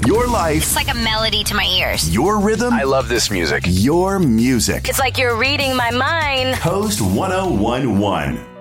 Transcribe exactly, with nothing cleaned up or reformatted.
Your life. It's like a melody to my ears. Your rhythm. I love this music. Your music. It's like you're reading my mind. Coast one oh one one.